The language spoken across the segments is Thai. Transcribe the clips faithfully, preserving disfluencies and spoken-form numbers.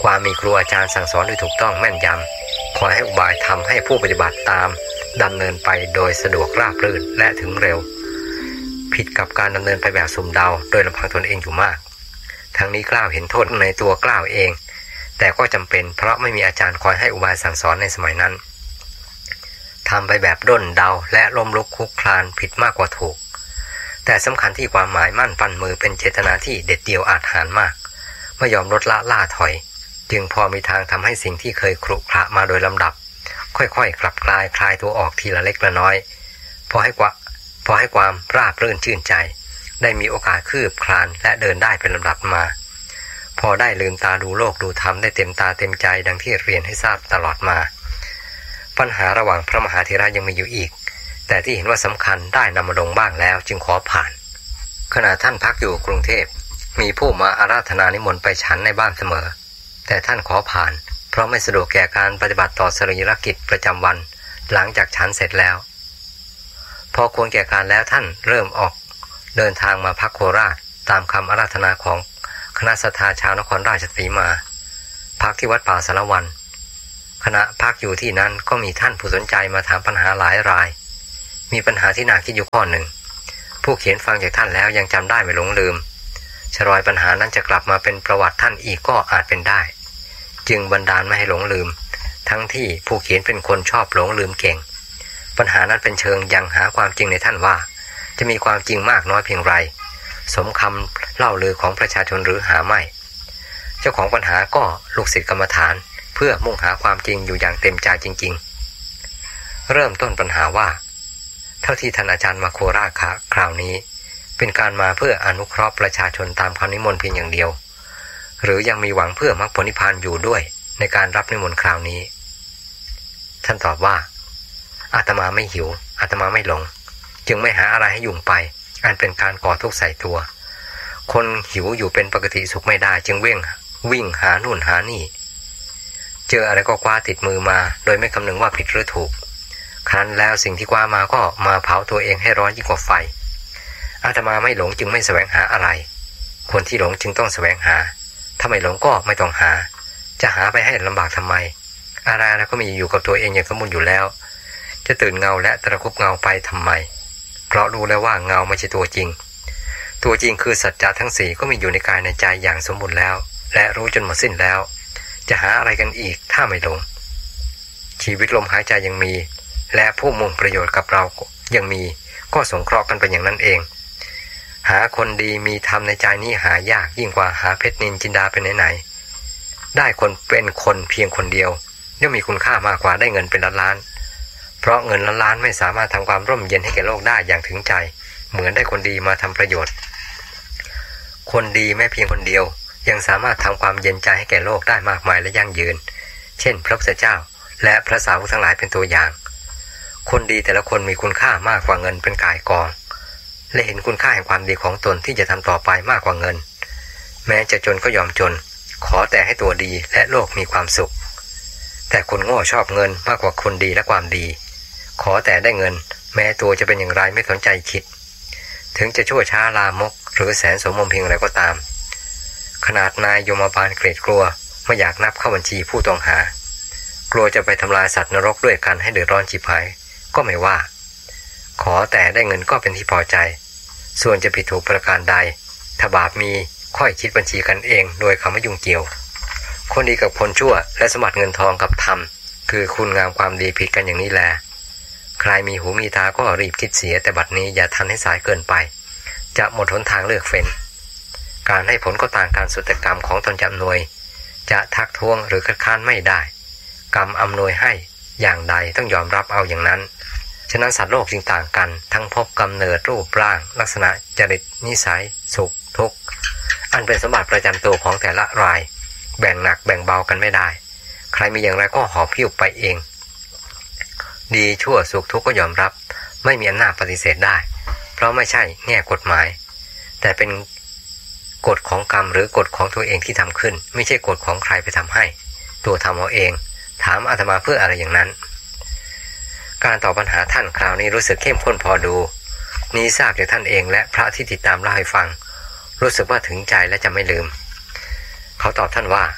ความมีครูอาจารย์สั่งสอนโดยถูกต้องแม่นยำคอยให้อุบายทำให้ผู้ปฏิบัติตามดำเนินไปโดยสะดวกราบรื่นและถึงเร็วผิดกับการดำเนินไปแบบสุ่มเดาโดยลำพังตนเองอยู่มากทั้งนี้กล้าวเห็นโทษในตัวกล้าวเองแต่ก็จำเป็นเพราะไม่มีอาจารย์คอยให้อุบายสั่งสอนในสมัยนั้นทำไปแบบด้นเดาและล้มลุกคลุกคลานผิดมากกว่าถูกแต่สำคัญที่ความหมายมั่นปั้นมือเป็นเจตนาที่เด็ดเดี่ยวอาจหาญมากไม่ยอมลดละล่าถอยจึงพอมีทางทำให้สิ่งที่เคยครุขระมาโดยลำดับค่อยๆกลับกลายคลายตัวออกทีละเล็กละน้อยพอให้กว่าพอให้ความราบรื่นชื่นใจได้มีโอกาสคืบคลานและเดินได้เป็นลำดับมาพอได้ลืมตาดูโลกดูธรรมได้เต็มตาเต็มใจดังที่เรียนให้ทราบตลอดมาปัญหาระหว่างพระมหาเถระยังมีอยู่อีกแต่ที่เห็นว่าสำคัญได้นำมาลงบ้างแล้วจึงขอผ่านขณะท่านพักอยู่กรุงเทพมีผู้มาอาราธนานิมนต์ไปฉันในบ้านเสมอแต่ท่านขอผ่านเพราะไม่สะดวกแก่การปฏิบัติต่อสรีรกิจประจำวันหลังจากฉันเสร็จแล้วพอควรแก่การแล้วท่านเริ่มออกเดินทางมาพักโคราชตามคำอาราธนาของคณะศรัทธาชาวนครราชสีมาพักที่วัดป่าสารวันขณะพักอยู่ที่นั้นก็มีท่านผู้สนใจมาถามปัญหาหลายรายมีปัญหาที่น่าคิดอยู่ข้อหนึ่งผู้เขียนฟังจากท่านแล้วยังจำได้ไม่หลงลืมชรอยปัญหานั้นจะกลับมาเป็นประวัติท่านอีกก็อาจเป็นได้จึงบันดาลไม่ให้หลงลืมทั้งที่ผู้เขียนเป็นคนชอบหลงลืมเก่งปัญหานั้นเป็นเชิงยังหาความจริงในท่านว่าจะมีความจริงมากน้อยเพียงไรสมคำเล่าลือของประชาชนหรือหาไม่เจ้าของปัญหาก็ลูกศิษย์กรรมฐานเพื่อมุ่งหาความจริงอยู่อย่างเต็มใจจริงๆเริ่มต้นปัญหาว่าเท่าที่ท่านอาจารย์มาโคราชคราวนี้เป็นการมาเพื่ออนุเคราะห์ประชาชนตามคำนิมนต์เพียงอย่างเดียวหรือยังมีหวังเพื่อมรรคผลนิพพานอยู่ด้วยในการรับนิมนต์คราวนี้ท่านตอบว่าอาตมาไม่หิวอาตมาไม่หลงจึงไม่หาอะไรให้ยุ่งไปอันเป็นการก่อทุกข์ใส่ตัวคนหิวอยู่เป็นปกติสุขไม่ได้จึงเว่งวิ่งหานู่นหานี่เจออะไรก็คว้าติดมือมาโดยไม่คำนึงว่าผิดหรือถูกครั้นแล้วสิ่งที่คว้ามาก็มาเผาตัวเองให้ร้อนยิ่งกว่าไฟอาตมาไม่หลงจึงไม่แสวงหาอะไรคนที่หลงจึงต้องแสวงหาถ้าไม่หลงก็ไม่ต้องหาจะหาไปให้ลำบากทำไมอะไรแล้วก็มีอยู่กับตัวเองอย่างสมบูรณ์อยู่แล้วจะตื่นเงาและตะคุบเงาไปทำไมเพราะรู้แล้วว่าเงาไม่ใช่ตัวจริงตัวจริงคือสัจจะทั้งสี่ก็มีอยู่ในกายในใจอย่างสมบูรณ์แล้วและรู้จนหมดสิ้นแล้วจะหาอะไรกันอีกถ้าไม่หลงชีวิตลมหายใจยังมีและผู้มุ่งประโยชน์กับเรายังมีก็สงเคราะห์กันเป็นอย่างนั้นเองหาคนดีมีธรรมในใจนี้หายากยิ่งกว่าหาเพชรนินจินดาเป็นไหนๆได้คนเป็นคนเพียงคนเดียวย่อมมีคุณค่ามากกว่าได้เงินเป็นล้านล้านเพราะเงินล้านล้านไม่สามารถทำความร่มเย็นให้แก่โลกได้อย่างถึงใจเหมือนได้คนดีมาทำประโยชน์คนดีแม้เพียงคนเดียวยังสามารถทำความเย็นใจให้แก่โลกได้มากมายและยั่งยืนเช่นพระพุทธเจ้าและพระสาวกทั้งหลายเป็นตัวอย่างคนดีแต่ละคนมีคุณค่ามากกว่าเงินเป็นกายกองและเห็นคุณค่าแห่งความดีของตนที่จะทำต่อไปมากกว่าเงินแม้จะจนก็ยอมจนขอแต่ให้ตัวดีและโลกมีความสุขแต่คนโง่ชอบเงินมากกว่าคนดีและความดีขอแต่ได้เงินแม้ตัวจะเป็นอย่างไรไม่สนใจคิดถึงจะชั่วช้าลามกหรือแสนสมมเพียงอะไรก็ตามขนาดนายยมบาลเกรงกลัวไม่อยากนับเข้าบัญชีผู้ต้องหากลัวจะไปทำลายสัตว์นรกด้วยกันให้เดือดร้อนฉิบหายก็ไม่ว่าขอแต่ได้เงินก็เป็นที่พอใจส่วนจะผิดถูกประการใดถ้าบาปมีค่อยคิดบัญชีกันเองโดยคำไม่ยุ่งเกี่ยวคนดีกับคนชั่วและสมบัติเงินทองกับธรรมคือคุณงามความดีผิดกันอย่างนี้แลใครมีหูมีตาก็รีบคิดเสียแต่บัดนี้อย่าทันให้สายเกินไปจะหมดหนทางเลือกเฟ้นการให้ผลก็ต่างการสุตกรรมของตนจะอำนวยจะทักท้วงหรือคัดค้านไม่ได้กรรมอำนวยให้อย่างใดต้องยอมรับเอาอย่างนั้นฉะนั้นสัตว์โลกจึงต่างกันทั้งภพกำเนิดรูปร่างลักษณะจริตนิสัยสุขทุกข์อันเป็นสมบัติประจำตัวของแต่ละรายแบ่งหนักแบ่งเบากันไม่ได้ใครมีอย่างไรก็หอบหิ้วไปเองดีชั่วสุขทุกข์ก็ยอมรับไม่มีอำนาจปฏิเสธได้เพราะไม่ใช่แง่กฎหมายแต่เป็นกฎของกรรมหรือกฎของตัวเองที่ทำขึ้นไม่ใช่กฎของใครไปทำให้ตัวทำเอาเองถามอาตมาเพื่ออะไรอย่างนั้นการตอบปัญหาท่านคราวนี้รู้สึกเข้มข้นพอดูนี้ทราบจากท่านเองและพระที่ติดตามเล่าให้ฟังรู้สึกว่าถึงใจและจะไม่ลืมเขาตอบท่านว่า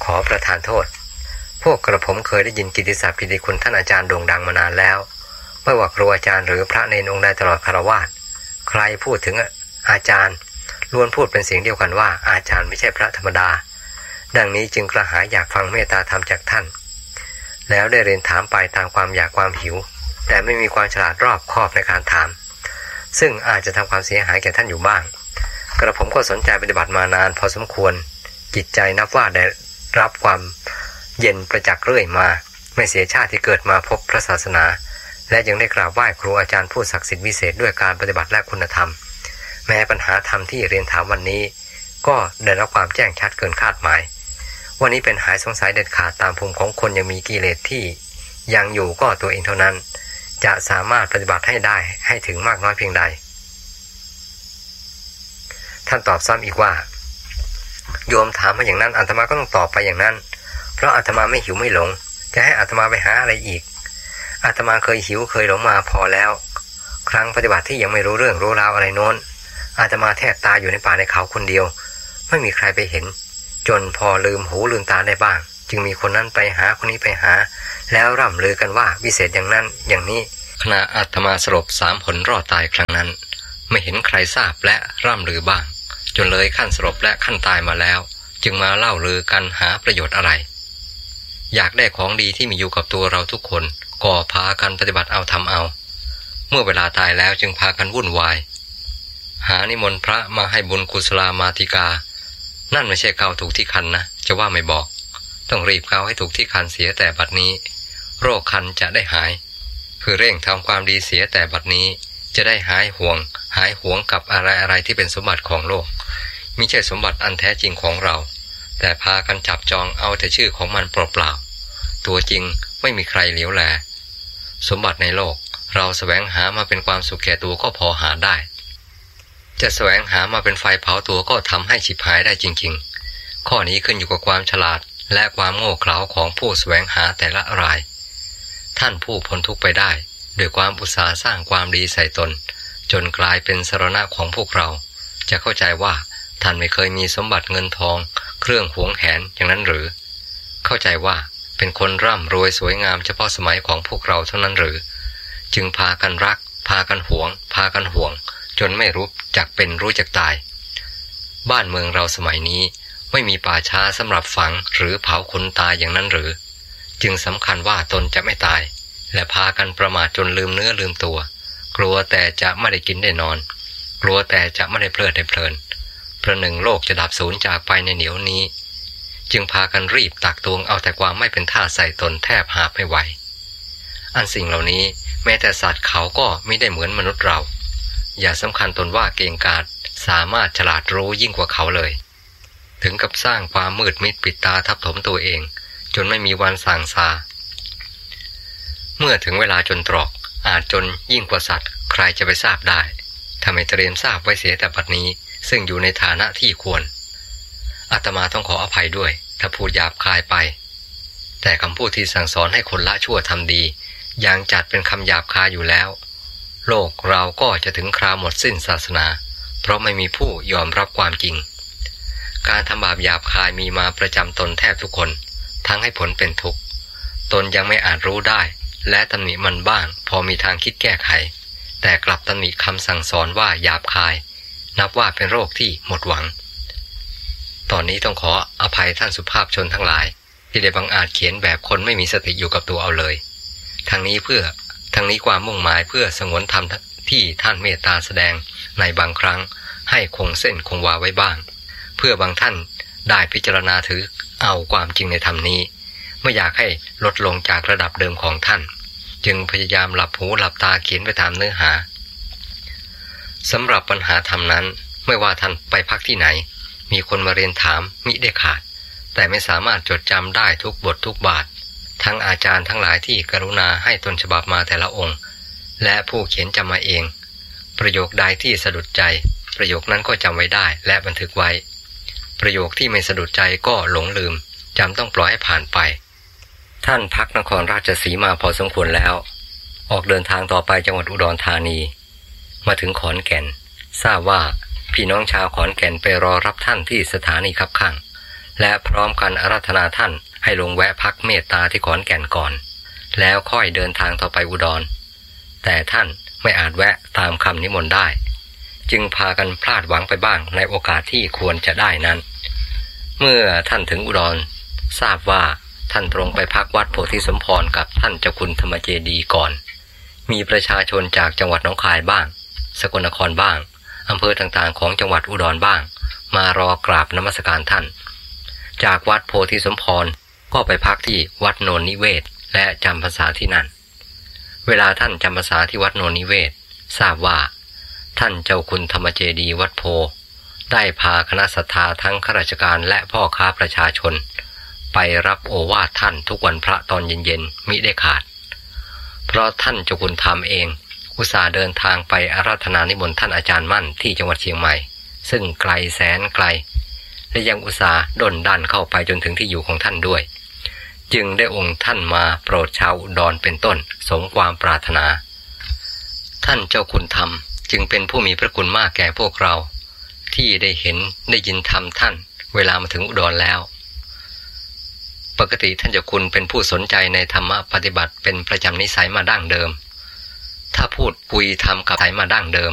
ขอประทานโทษพวกกระผมเคยได้ยินกิตติศัพท์กิตติคุณท่านอาจารย์โด่งดังมานานแล้วไม่ว่าครูอาจารย์หรือพระเนรองค์ใดตลอดคฤหัสถ์ใครพูดถึงอาจารย์ล้วนพูดเป็นเสียงเดียวกันว่าอาจารย์ไม่ใช่พระธรรมดาดังนี้จึงกระหายอยากฟังเมตตาธรรมจากท่านแล้วได้เรียนถามไปตามความอยากความหิวแต่ไม่มีความฉลาดรอบคอบในการถามซึ่งอาจจะทำความเสียหายแก่ท่านอยู่บ้างกระผมก็สนใจปฏิบัติมานานพอสมควรจิตใจนับว่าได้รับความเย็นประจักษ์เรื่อยมาไม่เสียชาติที่เกิดมาพบพระศาสนาและยังได้กราบไหว้ครูอาจารย์ผู้ศักดิ์สิทธิ์วิเศษด้วยการปฏิบัติและคุณธรรมแม้ปัญหาธรรมที่เรียนถามวันนี้ก็ได้รับความแจ้งชัดเกินคาดหมายวันนี้เป็นหายสงสัยเด็ดขาดตามภูมิของคนยังมีกิเลสที่ยังอยู่ก็ตัวเองเท่านั้นจะสามารถปฏิบัติให้ได้ให้ถึงมากน้อยเพียงใดท่านตอบซ้ำอีกว่าโยมถามมาอย่างนั้นอาตมาก็ต้องตอบไปอย่างนั้นเพราะอาตมาไม่หิวไม่หลงจะให้อาตมาไปหาอะไรอีกอาตมาเคยหิวเคยหลงมาพอแล้วครั้งปฏิบัติที่ยังไม่รู้เรื่องรู้ราวอะไรโน้นอาตมาแทบตายอยู่ในป่าในเขาคนเดียวไม่มีใครไปเห็นจนพอลืมหูลืมตาได้บ้างจึงมีคนนั้นไปหาคนนี้ไปหาแล้วร่ำลือกันว่าวิเศษอย่างนั้นอย่างนี้ขณะอาตมาสลบสามผลรอดตายครั้งนั้นไม่เห็นใครทราบและร่ำลือบ้างจนเลยขั้นสลบและขั้นตายมาแล้วจึงมาเล่าลือกันหาประโยชน์อะไรอยากได้ของดีที่มีอยู่กับตัวเราทุกคนก็พากันปฏิบัติเอาทำเอาเมื่อเวลาตายแล้วจึงพากันวุ่นวายหานิมนต์พระมาให้บุญกุศลามาติกานั่นไม่ใช่เกาถูกที่คันนะจะว่าไม่บอกต้องรีบเกาให้ถูกที่คันเสียแต่บัดนี้โรคคันจะได้หายคือเร่งทำความดีเสียแต่บัดนี้จะได้หายห่วงหายหวงกับอะไรอะไรที่เป็นสมบัติของโลกมิใช่สมบัติอันแท้จริงของเราแต่พากันจับจองเอาแต่ชื่อของมันเปล่าๆตัวจริงไม่มีใครเหลียวแลสมบัติในโลกเราแสวงหามาเป็นความสุขแก่ตัวก็พอหาได้จะแสวงหามาเป็นไฟเผาตัวก็ทำให้ฉิบหายได้จริงๆข้อนี้ขึ้นอยู่กับความฉลาดและความโง่เขลาของผู้แสวงหาแต่ละรายท่านผู้พ้นทุกข์ไปได้ด้วยความอุตสาห์สร้างความดีใส่ตนจนกลายเป็นสรณะของพวกเราจะเข้าใจว่าท่านไม่เคยมีสมบัติเงินทองเครื่องหวงแหนอย่างนั้นหรือเข้าใจว่าเป็นคนร่ำรวยสวยงามเฉพาะสมัยของพวกเราเท่านั้นหรือจึงพากันรักพากันหวงพากันห่วงจนไม่รู้จักเป็นรู้จักตายบ้านเมืองเราสมัยนี้ไม่มีป่าช้าสำหรับฝังหรือเผาคนตายอย่างนั้นหรือจึงสำคัญว่าตนจะไม่ตายและพากันประมาทจนลืมเนื้อลืมตัวกลัวแต่จะไม่ได้กินได้นอนกลัวแต่จะไม่ได้เพลิดได้เพลินประหนึ่งโลกจะดับสูญจากไปในเหนียวนี้จึงพากันรีบตักตวงเอาแต่ความไม่เป็นท่าใส่ตนแทบหาไม่ไหวอันสิ่งเหล่านี้แม้แต่สัตว์เขาก็ไม่ได้เหมือนมนุษย์เราอย่าสำคัญตนว่าเก่งกาจสามารถฉลาดรู้ยิ่งกว่าเขาเลยถึงกับสร้างความมืดมิดปิดตาทับถมตัวเองจนไม่มีวันส่างซาเมื่อถึงเวลาจนตรอกอาจจนยิ่งกว่าสัตว์ใครจะไปทราบได้ถ้าไม่เตรียมทราบไว้เสียแต่บัดนี้ซึ่งอยู่ในฐานะที่ควรอาตมาต้องขออภัยด้วยถ้าพูดหยาบคายไปแต่คำพูดที่สั่งสอนให้คนละชั่วทำดียังจัดเป็นคำหยาบคายอยู่แล้วโลกเราก็จะถึงคราวหมดสิ้นศาสนาเพราะไม่มีผู้ยอมรับความจริงการทำบาปหยาบคายมีมาประจำตนแทบทุกคนทั้งให้ผลเป็นทุกข์ตนยังไม่อาจรู้ได้และตำหนิมันบ้างพอมีทางคิดแก้ไขแต่กลับตำหนิคำสั่งสอนว่าหยาบคายนับว่าเป็นโรคที่หมดหวังตอนนี้ต้องขออภัยท่านสุภาพชนทั้งหลายที่ได้บังอาจเขียนแบบคนไม่มีสติอยู่กับตัวเอาเลยทั้งนี้เพื่อทั้งนี้ความมุ่งหมายเพื่อสงวนธรรมที่ท่านเมตตาแสดงในบางครั้งให้คงเส้นคงวาไว้บ้างเพื่อบางท่านได้พิจารณาถือเอาความจริงในธรรมนี้ไม่อยากให้ลดลงจากระดับเดิมของท่านจึงพยายามหลับหูหลับตาเขียนไปตามเนื้อหาสำหรับปัญหาธรรมนั้นไม่ว่าท่านไปพักที่ไหนมีคนมาเรียนถามมิได้ขาดแต่ไม่สามารถจดจำได้ทุกบททุกบาททั้งอาจารย์ทั้งหลายที่กรุณาให้ต้นฉบับมาแต่ละองค์และผู้เขียนจำมาเองประโยคใดที่สะดุดใจประโยคนั้นก็จำไว้ได้และบันทึกไว้ประโยคที่ไม่สะดุดใจก็หลงลืมจำต้องปล่อยให้ผ่านไปท่านพักนครราชสีมาพอสมควรแล้วออกเดินทางต่อไปจังหวัดอุดรธานีมาถึงขอนแก่นทราบว่าพี่น้องชาวขอนแก่นไปรอรับท่านที่สถานีคับข้างและพร้อมกันอาราธนาท่านให้ลงแวะพักเมตตาที่ขอนแก่นก่อนแล้วค่อยเดินทางต่อไปอุดรแต่ท่านไม่อาจแวะตามคำนิมนต์ได้จึงพากันพลาดหวังไปบ้างในโอกาสที่ควรจะได้นั้นเมื่อท่านถึงอุดรทราบว่าท่านตรงไปพักวัดโพธิสมพรกับท่านเจ้าคุณธรรมเจดีย์ก่อนมีประชาชนจากจังหวัดหนองคายบ้างสกลนครบ้างอำเภอต่างๆของจังหวัดอุดรบ้างมารอกราบนมัสการท่านจากวัดโพธิสมพรก็ไปพักที่วัดโนนนิเวศและจำพรรษาที่นั่นเวลาท่านจำพรรษาที่วัดโนนนิเวศทราบว่าท่านเจ้าคุณธรรมเจดีย์วัดโพได้พาคณะศรัทธาทั้งข้าราชการและพ่อค้าประชาชนไปรับโอวาทท่านทุกวันพระตอนเย็นๆมิได้ขาดเพราะท่านเจ้าคุณธรรมเองอุตส่าห์เดินทางไปอาราธนานิมนต์ท่านอาจารย์มั่นที่จังหวัดเชียงใหม่ซึ่งไกลแสนไกลและยังอุตส่าห์ด้นดันเข้าไปจนถึงที่อยู่ของท่านด้วยจึงได้องค์ท่านมาโปรดชาวอุดรเป็นต้นสมความปรารถนาท่านเจ้าคุณธรรมจึงเป็นผู้มีพระคุณมากแก่พวกเราที่ได้เห็นได้ยินธรรมท่านเวลามาถึงอุดรแล้วปกติท่านเจ้าคุณเป็นผู้สนใจในธรรมะปฏิบัติเป็นประจำนิสัยมาดั้งเดิมถ้าพูดคุยธรรมกับนิสัยมาดั้งเดิม